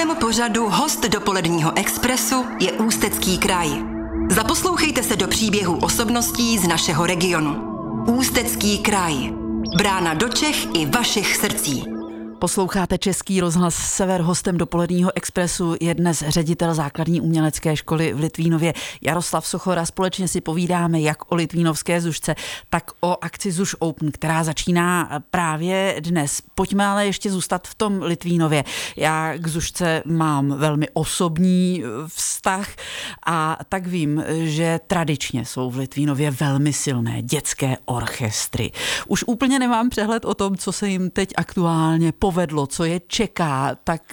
hostem pořadu Host dopoledního Expressu je Ústecký kraj. Zaposlouchejte se do příběhů osobností z našeho regionu. Ústecký kraj. Brána do Čech i vašich srdcí. Posloucháte Český rozhlas Sever. Hostem dopoledního Expressu je dnes ředitel základní umělecké školy v Litvínově Jaroslav Sochor a společně si povídáme jak o litvínovské zušce, tak o akci ZUŠ Open, která začíná právě dnes. Pojďme ale ještě zůstat v tom Litvínově. Já k zušce mám velmi osobní vztah a tak vím, že tradičně jsou v Litvínově velmi silné dětské orchestry. Už úplně nemám přehled o tom, co se jim teď aktuálně povedlo, co je čeká, tak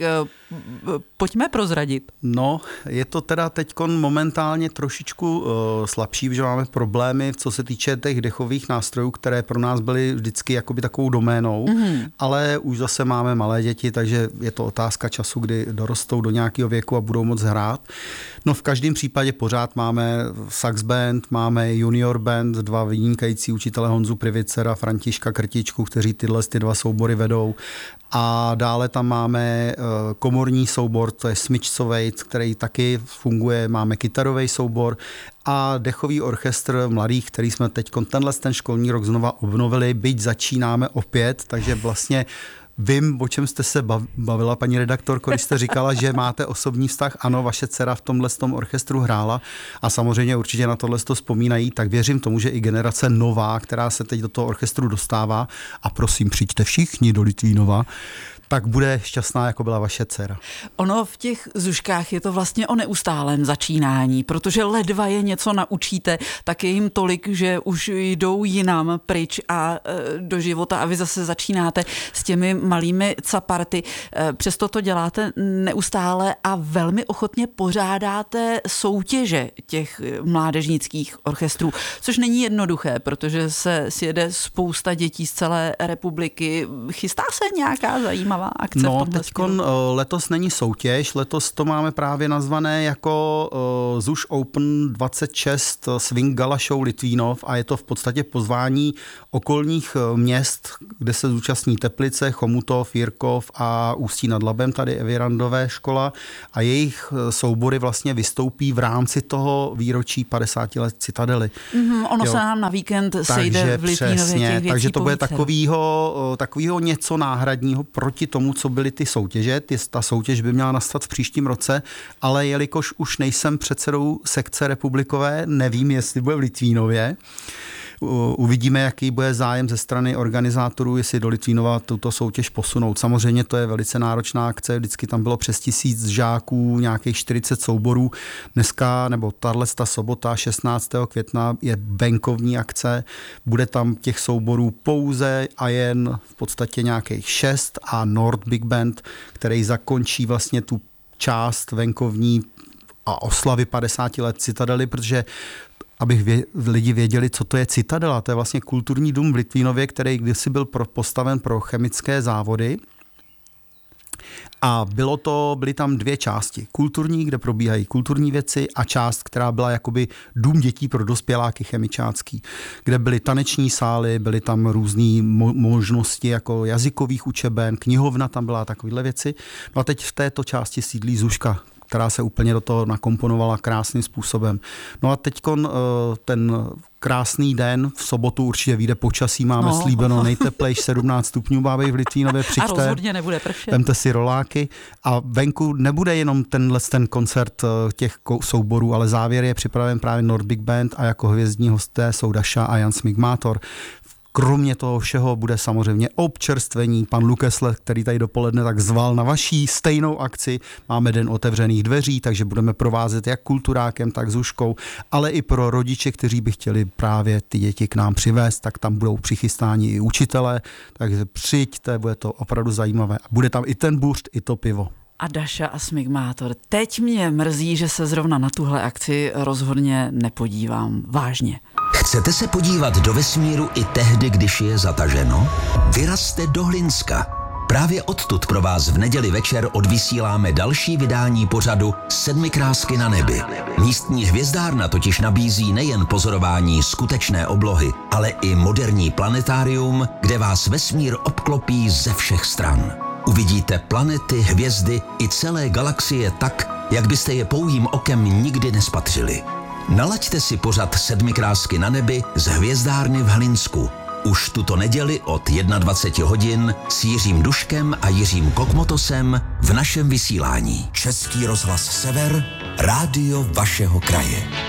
pojďme prozradit. No, je to teda teďkon momentálně trošičku slabší, že máme problémy, co se týče těch dechových nástrojů, které pro nás byly vždycky jakoby takovou doménou, ale už zase máme malé děti, takže je to otázka času, kdy dorostou do nějakého věku a budou moc hrát. No v každém případě pořád máme sax band, máme junior band, dva vynikající učitele Honzu Privicera, Františka Krtičku, kteří ty dva soubory vedou. A dále tam máme komorní soubor, to je smyčcovej, který taky funguje, máme kytarový soubor a dechový orchestr mladých, který jsme teď ten školní rok znova obnovili, byť začínáme opět, takže vlastně vím, o čem jste se bavila, paní redaktorko, když jste říkala, že máte osobní vztah. Ano, vaše dcera v tomhle orchestru hrála a samozřejmě určitě na tohle vzpomínají, tak věřím tomu, že i generace nová, která se teď do toho orchestru dostává, a prosím, přijďte všichni do Litvínova, tak bude šťastná, jako byla vaše dcera. Ono v těch zuškách je to vlastně o neustálém začínání, protože ledva je něco naučíte, tak je jim tolik, že už jdou jinam pryč a do života a vy zase začínáte s těmi malými caparty. Přesto to děláte neustále a velmi ochotně pořádáte soutěže těch mládežnických orchestrů, což není jednoduché, protože se sjede spousta dětí z celé republiky. Chystá se nějaká zajímavá akce? No, teďkon letos není soutěž, letos to máme právě nazvané jako ZUŠ Open 26 Swing Gala Show Litvínov a je to v podstatě pozvání okolních měst, kde se zúčastní Teplice, Chomutov, Jirkov a Ústí nad Labem, tady Evirandové škola a jejich soubory vlastně vystoupí v rámci toho výročí 50 let Citadely. Ono se nám na víkend sejde v Litvínově těch věcí. Takže to bude takovýho něco náhradního proti tomu, co byly ty soutěže. Ta soutěž by měla nastat v příštím roce, ale jelikož už nejsem předsedou sekce republikové, nevím, jestli bude v Litvínově. Uvidíme, jaký bude zájem ze strany organizátorů, jestli do Litvínova tuto soutěž posunout. Samozřejmě to je velice náročná akce, vždycky tam bylo přes 1000 žáků, nějakých 40 souborů. Dneska, nebo tato sobota 16. května je venkovní akce, bude tam těch souborů pouze a jen v podstatě nějakých 6 a Nord Big Band, který zakončí vlastně tu část venkovní a oslavy 50 let Citadely, protože abych lidi věděli, co to je Citadela. To je vlastně kulturní dům v Litvínově, který kdysi byl postaven pro chemické závody. A byly tam dvě části. Kulturní, kde probíhají kulturní věci a část, která byla jakoby dům dětí pro dospěláky chemičácký, kde byly taneční sály, byly tam různé možnosti jako jazykových učeben, knihovna tam byla, takovéhle věci. No a teď v této části sídlí zuška, která se úplně do toho nakomponovala krásným způsobem. No a teďkon ten krásný den, v sobotu určitě vyjde počasí, máme slíbeno nejteplejší 17 stupňů v Litvínově, přijďte. A rozhodně nebude pršet. Vemte si roláky a venku nebude jenom ten koncert těch souborů, ale závěr je připraven právě Nord Big Band a jako hvězdní hosté jsou Daša a Jan Smigmátor. Kromě toho všeho bude samozřejmě občerstvení. Pan Lukesle, který tady dopoledne tak zval na vaší stejnou akci. Máme den otevřených dveří, takže budeme provázet jak kulturákem, tak zuškou, ale i pro rodiče, kteří by chtěli právě ty děti k nám přivést, tak tam budou přichystáni i učitelé, takže přijďte, bude to opravdu zajímavé. A bude tam i ten buřt, i to pivo. A Daša a Smigmátor. Teď mě mrzí, že se zrovna na tuhle akci rozhodně nepodívám. Vážně. Chcete se podívat do vesmíru i tehdy, když je zataženo? Vyrazte do Hlinska. Právě odtud pro vás v neděli večer odvysíláme další vydání pořadu Sedmi krásky na nebi. Místní hvězdárna totiž nabízí nejen pozorování skutečné oblohy, ale i moderní planetárium, kde vás vesmír obklopí ze všech stran. Uvidíte planety, hvězdy i celé galaxie tak, jak byste je pouhým okem nikdy nespatřili. Nalaďte si pořad 7 krásky na nebi z hvězdárny v Hlinsku. Už tuto neděli od 21 hodin s Jiřím Duškem a Jiřím Kokmotosem v našem vysílání. Český rozhlas Sever, rádio vašeho kraje.